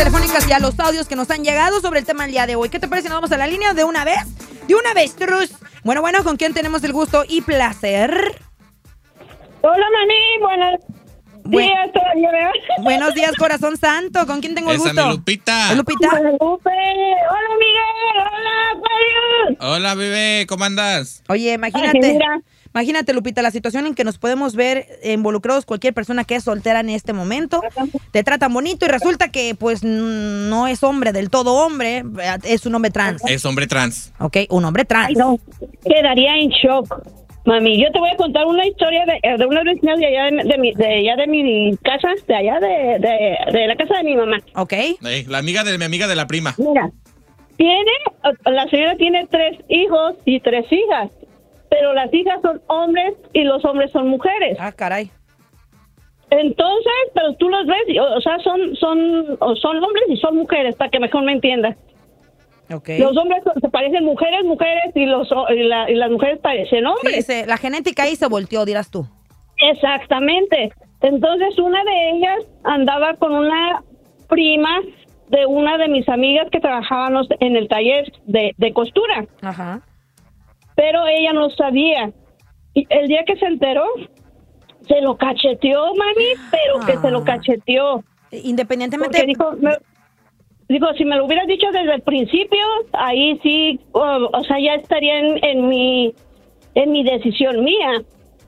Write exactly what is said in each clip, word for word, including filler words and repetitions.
telefónicas y a los audios que nos han llegado sobre el tema del día de hoy. ¿Qué te parece si nos vamos a la línea de una vez? De una vez, Trus. Bueno, bueno, ¿con quién tenemos el gusto y placer? Hola, mami, buenos Buen- días todavía. Buenos días, corazón santo. ¿Con quién tengo el Esa gusto? mi Lupita. ¿Es Lupita? Hola, Lupe. Hola, Miguel. Hola, Mario. Hola, bebé, ¿cómo andas? Oye, Ay, imagínate. mira. Imagínate, Lupita, la situación en que nos podemos ver involucrados cualquier persona que es soltera en este momento. Te tratan bonito y resulta que, pues, n- no es hombre del todo hombre, es un hombre trans. Es hombre trans. ¿Ok? Un hombre trans. Ay, no. Quedaría en shock. Mami, yo te voy a contar una historia de, de una vecina de allá de, de, mi, de allá de mi casa, de allá de, de, de la casa de mi mamá. ¿Ok? Eh, la amiga de mi amiga de la prima. Mira, tiene, la señora tiene tres hijos y tres hijas, pero las hijas son hombres y los hombres son mujeres. Ah, caray. Entonces, pero tú los ves, y, o, o sea, son son o son hombres y son mujeres, para que mejor me entiendas. Ok. Los hombres se parecen mujeres, mujeres, y los y, la- y las mujeres parecen Sí, hombres. se- la genética ahí se volteó, dirás tú. Exactamente. Entonces, una de ellas andaba con una prima de una de mis amigas que trabajábamos en el taller de, de costura, Ajá. pero ella no sabía. Y el día que se enteró, se lo cacheteó, mami, pero que se lo Ah. cacheteó. Independientemente... Porque dijo, me- digo, si me lo hubieras dicho desde el principio, ahí sí, o, o sea, ya estaría en, en mi en mi decisión mía.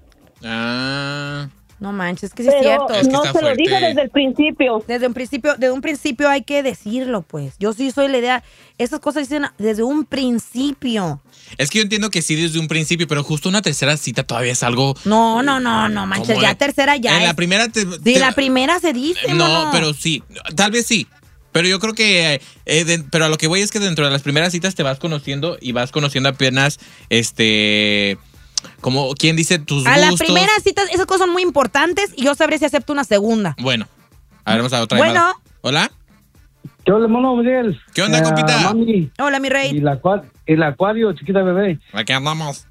Ah. No manches, que sí es Pero cierto. Es que no está se lo fuerte. dijo desde el principio. Desde un principio, desde un principio hay que decirlo, pues. Yo sí soy la idea. Esas cosas dicen desde un principio. Es que yo entiendo que sí desde un principio, pero justo una tercera cita todavía es algo. No, no, no, no, manches. como Ya de- tercera ya. En la es- primera te. De te- la primera se dice, No, mono. pero sí. Tal vez sí. Pero yo creo que. eh, de- pero a lo que voy es que dentro de las primeras citas te vas conociendo y vas conociendo apenas. Este. Como quien dice tus A la gustos. primera cita, esas cosas son muy importantes y yo sabré si acepto una segunda. Bueno. A ver, vamos a otra Bueno. llamada. Hola. ¿Qué onda, mono, Miguel? ¿Qué onda, Eh, compita? Mami, Hola, mi y rey. la cua- el acuario, chiquita bebé. Aquí andamos.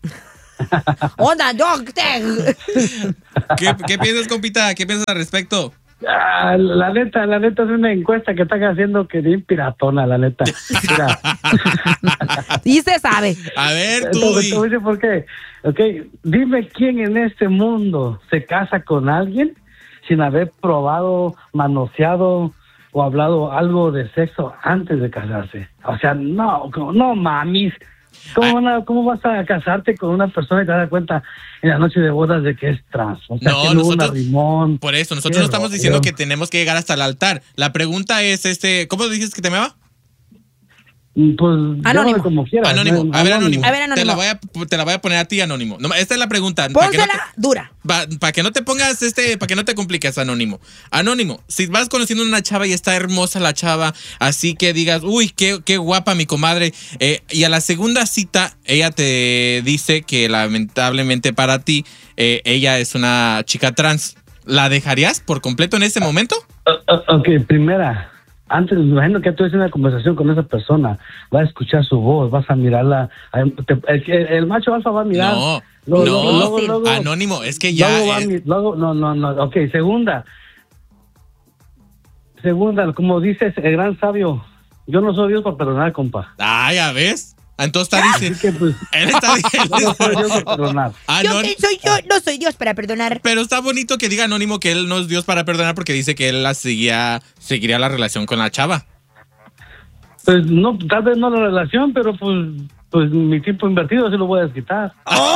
Hola, doctor. ¿Qué, ¿Qué piensas, compita? ¿Qué piensas al respecto? Ah, la neta, la neta es una encuesta que están haciendo que bien piratona, la neta. Mira, Y se sabe. A ver, tú. entonces, di. te voy a decir por qué. Ok, dime quién en este mundo se casa con alguien sin haber probado, manoseado o hablado algo de sexo antes de casarse. O sea, no, como- no mamis. ¿Cómo, van a- ¿Cómo vas a casarte con una persona y te das cuenta en la noche de bodas de que es trans? O sea, No, que no hubo un nosotros- arrimón. Por eso, nosotros Qué no estamos rollo. diciendo que tenemos que llegar hasta el altar. La pregunta es, este, ¿cómo dices que te llamaba? Pues, Anónimo. llámame como quieras. Anónimo. ¿no? A ver, Anónimo. A ver, Anónimo. Te la voy a, te la voy a poner a ti, Anónimo. No, esta es la pregunta. Para que, no Pónsela dura. te, pa- pa' que no te pongas, este, para que no te compliques, Anónimo. Anónimo, si vas conociendo a una chava y está hermosa la chava, así que digas, uy, qué, qué guapa mi comadre, eh, y a la segunda cita ella te dice que lamentablemente para ti, eh, ella es una chica trans, ¿la dejarías por completo en ese momento? O- o- ok, primera. Antes, me imagino que tú haces una conversación con esa persona. Vas a escuchar su voz, vas a mirarla. a- te- El, el- el macho alfa va a mirar. No, Luego- no, luego- luego- luego- Anónimo, es que ya... luego va a eh, mi- luego- no, no, no. Ok, segunda. Segunda, como dices el gran sabio, yo no soy Dios para perdonar, compa. Ah, ya ves. Entonces está Así dice, que, pues, él está yo no soy Dios para diciendo. perdonar. Ah, Yo no, que soy yo, no soy Dios para perdonar. pero está bonito que diga Anónimo que él no es Dios para perdonar porque dice que él la seguía, seguiría la relación con la chava. Pues no, tal vez no la relación, pero pues, pues mi tiempo invertido sí lo voy a desquitar.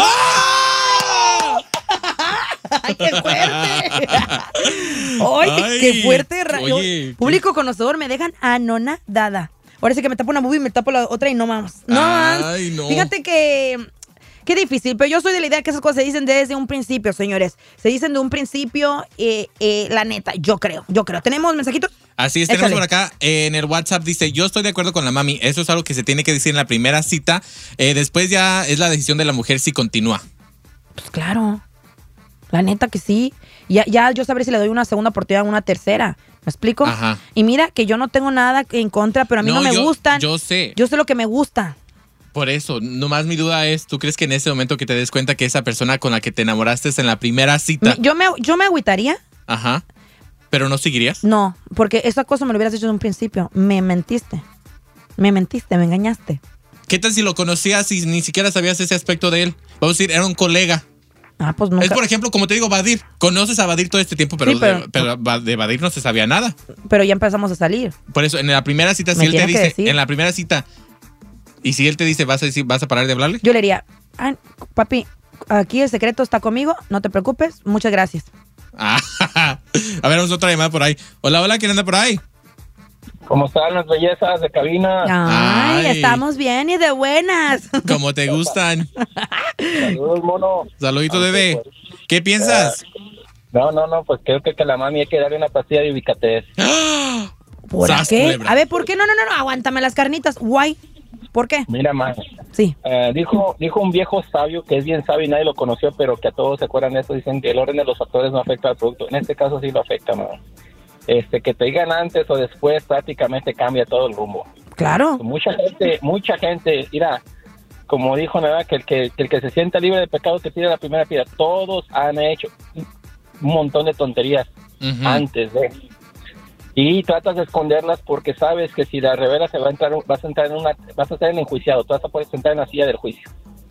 ¡Ay, qué fuerte! ¡Ay, Ay, qué fuerte! ra- oye, Público conocedor, me dejan anonadada. Ahora sí que me tapo una boobie y me tapo la otra y no vamos. No vamos. Ay, no. Fíjate que... Qué difícil, pero yo soy de la idea que esas cosas se dicen desde un principio, señores. Se dicen de un principio, eh, eh, la neta, yo creo, yo creo. ¿Tenemos mensajitos? Así es, tenemos Échale. por acá eh, en el WhatsApp, dice, yo estoy de acuerdo con la mami, eso es algo que se tiene que decir en la primera cita, eh, después ya es la decisión de la mujer si continúa. Pues claro. La neta que sí. Ya, ya yo sabré si le doy una segunda oportunidad o una tercera. ¿Me explico? Ajá. Y mira que yo no tengo nada en contra, pero a mí no, No, me yo- gustan. yo sé. Yo sé lo que me gusta. Por eso, nomás mi duda es, ¿tú crees que en ese momento que te des cuenta que esa persona con la que te enamoraste es en la primera cita? Me- Yo me, yo me agüitaría, Ajá. ¿Pero no seguirías? No, porque esa cosa me lo hubieras dicho desde un principio. Me mentiste. Me mentiste, me engañaste. ¿Qué tal si lo conocías y ni siquiera sabías ese aspecto de él? Vamos a decir, era un colega. Ah, pues nunca. Es, por ejemplo, como te digo, Badir. Conoces a Badir todo este tiempo, pero, Sí, pero- de, pero de Badir no se sabía nada. Pero ya empezamos a salir. Por eso, en la primera cita, Me si él te tiene que dice, decir. en la primera cita, y si él te dice, ¿vas a decir, vas a parar de hablarle? Yo le diría, "Ay, papi, aquí el secreto está conmigo, no te preocupes, muchas gracias". Ah, a ver, vamos a otra llamada por ahí. Hola, hola, ¿quién anda por ahí? ¿Cómo están las bellezas de cabina? Ay, Ay. estamos bien y de buenas. Como te gustan. Saludos, mono. Saludito, bebé. ¿Qué piensas? No, no, no, pues creo que, que la mami hay que darle una pastilla de Ubicates. ¿Por Sas, qué? culebra. A ver, ¿por qué? No, no, no, no, aguántame las carnitas. Guay. ¿Por qué? Mira, man, Sí. eh, dijo, dijo un viejo sabio que es bien sabio y nadie lo conoció, pero que a todos se acuerdan de eso. Dicen que el orden de los factores no afecta al producto. En este caso sí lo afecta, man. Este, que te digan antes o después prácticamente cambia todo el rumbo. Claro. Mucha gente, mucha gente, mira, como dijo nada, que el que, que el que se sienta libre de pecado que tire la primera piedra. Todos han hecho un montón de tonterías Ujú. antes de, y tratas de esconderlas porque sabes que si la revelas se va a entrar, vas a entrar en una, vas a ser el enjuiciado, tú vas a poder sentar en la silla del juicio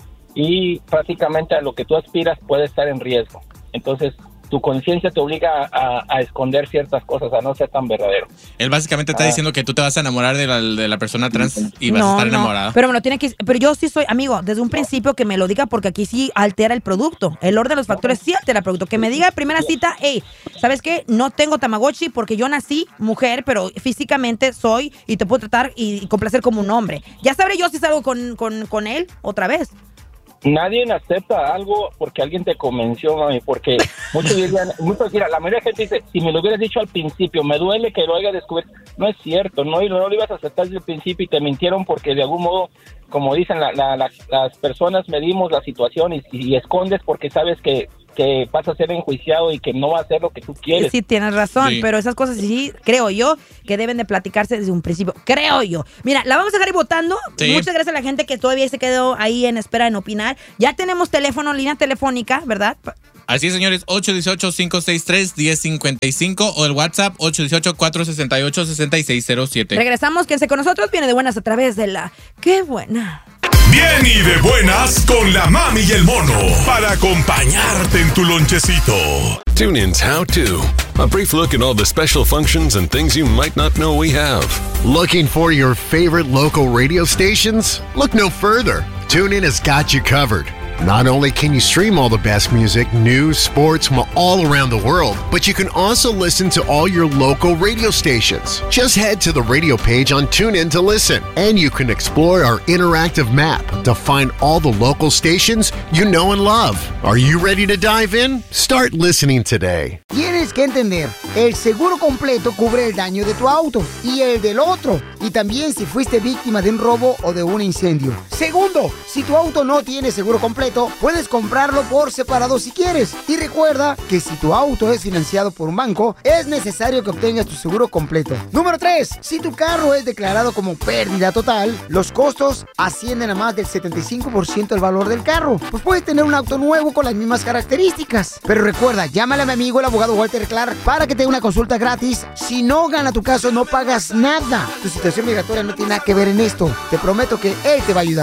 y prácticamente a lo que tú aspiras puede estar en riesgo. Entonces tu conciencia te obliga a, a, a esconder ciertas cosas, a no ser tan verdadero. Él básicamente está Ah. diciendo que tú te vas a enamorar de la, de la persona trans y vas a No, estar no, enamorada. pero me lo tiene que... Pero yo sí soy, amigo, desde un principio que me lo diga porque aquí sí altera el producto. El orden de los factores sí altera el producto. Que me diga en primera cita, hey, ¿sabes qué? No tengo Tamagotchi porque yo nací mujer, pero físicamente soy y te puedo tratar y, y complacer como un hombre. Ya sabré yo si salgo con, con, con él otra vez. Nadie acepta algo porque alguien te convenció, mami, porque muchos dirían, muchos dirán, la mayoría de la gente dice, si me lo hubieras dicho al principio, me duele que lo haya descubierto. No es cierto, no, no lo ibas a aceptar desde el principio y te mintieron porque de algún modo, como dicen, la, la, la, las personas medimos la situación y, y escondes porque sabes que, que vas a ser enjuiciado y que no va a hacer lo que tú quieres. Sí, tienes razón, Sí. pero esas cosas sí, creo yo, que deben de platicarse desde un principio. Creo yo. Mira, la vamos a dejar ahí votando. Sí. Muchas gracias a la gente que todavía se quedó ahí en espera en opinar. Ya tenemos teléfono, línea telefónica, ¿verdad? Así es, señores, ocho uno ocho, cinco seis tres, uno cero cinco cinco o el WhatsApp ocho uno ocho, cuatro seis ocho, seis seis cero siete. Regresamos, quédense con nosotros, viene de buenas a través de la... ¡Qué buena! Bien y de buenas con la mami y el mono para acompañarte en tu lonchecito. TuneIn's How To, a brief look at all the special functions and things you might not know we have. Looking for your favorite local radio stations? Look no further. TuneIn has got you covered. Not only can you stream all the best music, news, sports from all around the world, but you can also listen to all your local radio stations. Just head to the radio page on TuneIn to listen, and you can explore our interactive map to find all the local stations you know and love. Are you ready to dive in? Start listening today. Tienes que entender, el seguro completo cubre el daño de tu auto y el del otro, y también si fuiste víctima de un robo o de un incendio. Segundo, si tu auto no tiene seguro completo, puedes comprarlo por separado si quieres. Y recuerda que si tu auto es financiado por un banco, es necesario que obtengas tu seguro completo. Número tres, si tu carro es declarado como pérdida total, los costos ascienden a más del setenta y cinco por ciento del valor del carro. Pues puedes tener un auto nuevo con las mismas características. Pero recuerda, llámale a mi amigo el abogado Walter Clark para que te dé una consulta gratis. Si no gana tu caso, no pagas nada. Tu situación migratoria no tiene nada que ver en esto. Te prometo que él te va a ayudar.